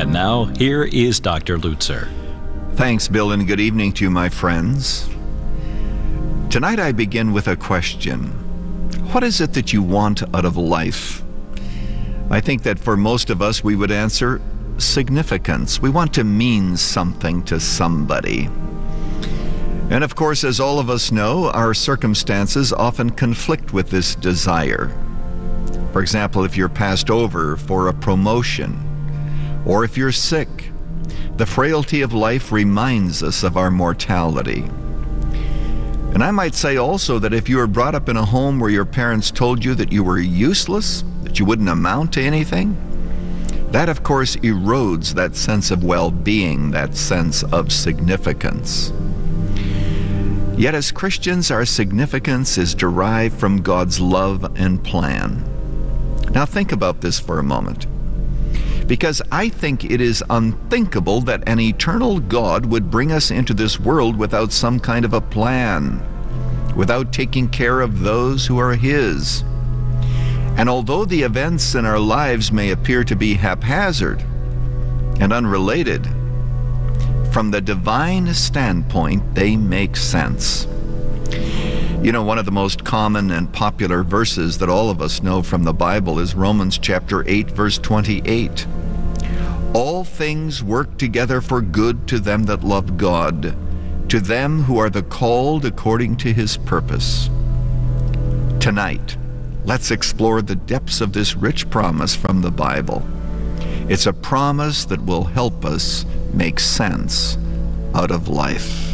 And now, here is Dr. Lutzer. Thanks, Bill, and good evening to you, my friends. Tonight I begin with a question. What is it that you want out of life? I think that for most of us, we would answer significance. We want to mean something to somebody. And of course, as all of us know, our circumstances often conflict with this desire. For example, if you're passed over for a promotion, or if you're sick, the frailty of life reminds us of our mortality. And I might say also that if you were brought up in a home where your parents told you that you were useless, that you wouldn't amount to anything, that of course erodes that sense of well-being, that sense of significance. Yet as Christians, our significance is derived from God's love and plan. Now think about this for a moment, because I think it is unthinkable that an eternal God would bring us into this world without some kind of a plan, without taking care of those who are His. And although the events in our lives may appear to be haphazard and unrelated, from the divine standpoint, they make sense. You know, one of the most common and popular verses that all of us know from the Bible is Romans chapter 8, verse 28. All things work together for good to them that love God, to them who are the called according to His purpose. Tonight, let's explore the depths of this rich promise from the Bible. It's a promise that will help us make sense out of life.